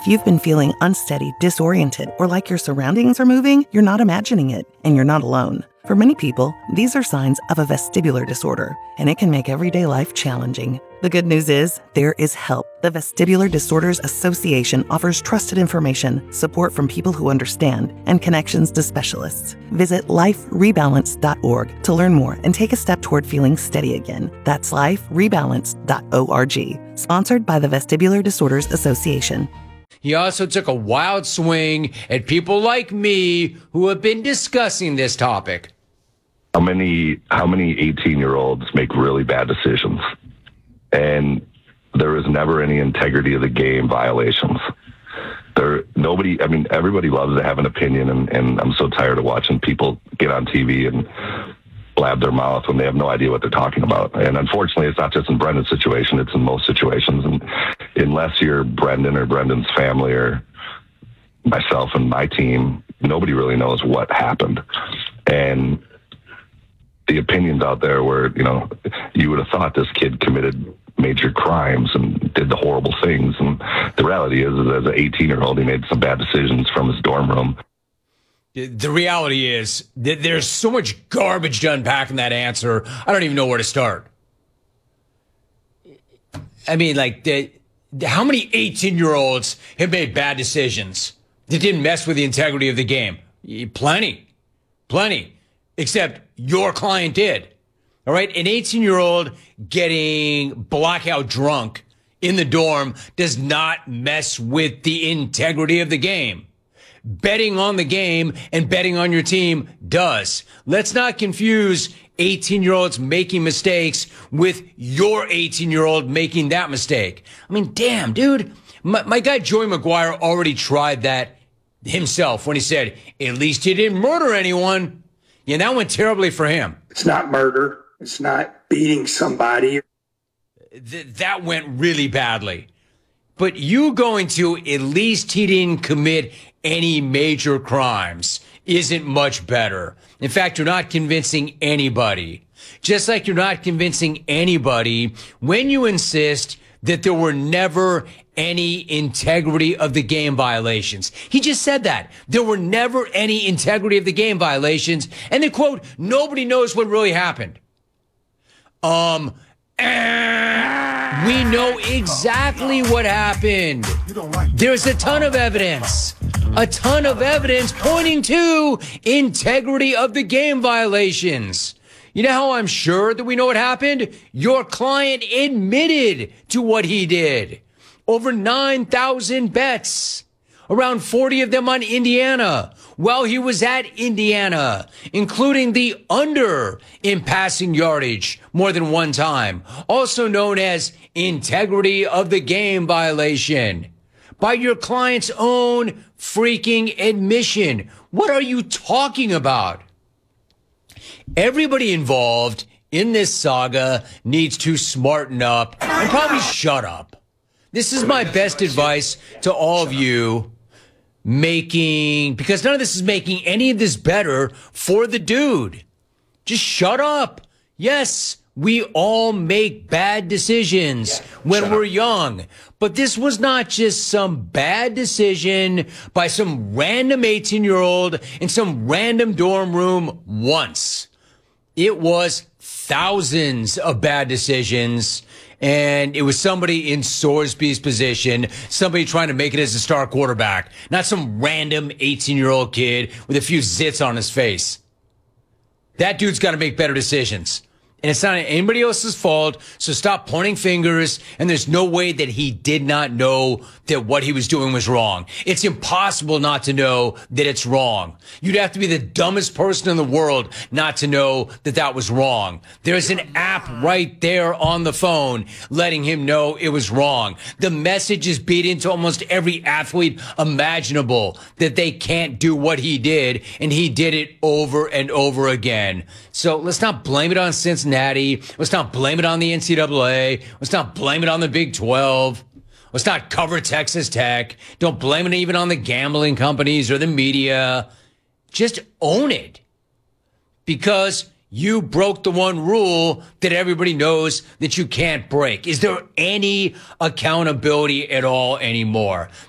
If you've been feeling unsteady, disoriented, or like your surroundings are moving, you're not imagining it, and you're not alone. For many people, these are signs of a vestibular disorder, and it can make everyday life challenging. The good news is, there is help. The Vestibular Disorders Association offers trusted information, support from people who understand, and connections to specialists. Visit liferebalance.org to learn more and take a step toward feeling steady again. That's liferebalance.org. Sponsored by the Vestibular Disorders Association. He also took a wild swing at people like me who have been discussing this topic. How many 18-year-olds make really bad decisions? And there is never any integrity of the game violations. Everybody loves to have an opinion, and I'm so tired of watching people get on TV and blab their mouth when they have no idea what they're talking about. And unfortunately, it's not just in Brendan's situation, it's in most situations. And unless you're Brendan or Brendan's family or myself and my team, nobody really knows what happened. And the opinions out there where, you would have thought this kid committed major crimes and did the horrible things. And the reality is as an 18-year-old, he made some bad decisions from his dorm room. The reality is that there's so much garbage to unpack in that answer. I don't even know where to start. I mean, how many 18-year-olds have made bad decisions that didn't mess with the integrity of the game? Plenty. Except your client did. All right? An 18-year-old getting blackout drunk in the dorm does not mess with the integrity of the game. Betting on the game and betting on your team does. Let's not confuse 18-year-olds making mistakes with your 18-year-old making that mistake. I mean, damn, dude. My guy Joey Maguire already tried that himself when he said, at least he didn't murder anyone. Yeah, that went terribly for him. It's not murder. It's not beating somebody. That went really badly. But you going to at least he didn't commit any major crimes isn't much better. In fact, you're not convincing anybody. Just like you're not convincing anybody when you insist that there were never any integrity of the game violations. He just said that. There were never any integrity of the game violations. And then, quote, nobody knows what really happened. We know exactly what happened. There's a ton of evidence pointing to integrity of the game violations. You know how I'm sure that we know what happened? Your client admitted to what he did. Over 9,000 bets, around 40 of them on Indiana, while he was at Indiana, including the under in passing yardage more than one time, also known as integrity of the game violation, by your client's own freaking admission. What are you talking about? Everybody involved in this saga needs to smarten up and probably shut up. This is my best advice to all of you because none of this is making any of this better for the dude. Just shut up. Yes, we all make bad decisions when we're young. But this was not just some bad decision by some random 18-year-old in some random dorm room once. It was thousands of bad decisions. And it was somebody in Sorsby's position, somebody trying to make it as a star quarterback, not some random 18-year-old kid with a few zits on his face. That dude's got to make better decisions. And it's not anybody else's fault, so stop pointing fingers, and there's no way that he did not know that what he was doing was wrong. It's impossible not to know that it's wrong. You'd have to be the dumbest person in the world not to know that that was wrong. There's an app right there on the phone letting him know it was wrong. The message is beat into almost every athlete imaginable that they can't do what he did, and he did it over and over again. So let's not blame it on Cincinnati. Let's not blame it on the NCAA. Let's not blame it on the Big 12. Let's not cover Texas Tech. Don't blame it even on the gambling companies or the media. Just own it. Because you broke the one rule that everybody knows that you can't break. Is there any accountability at all anymore?